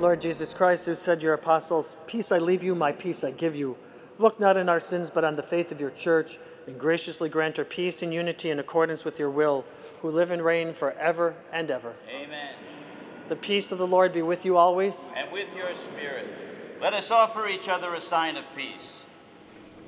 Lord Jesus Christ, who said to your apostles, "Peace I leave you, my peace I give you," look not on our sins, but on the faith of your church, and graciously grant her peace and unity in accordance with your will, who live and reign forever and ever. Amen. The peace of the Lord be with you always. And with your spirit. Let us offer each other a sign of peace.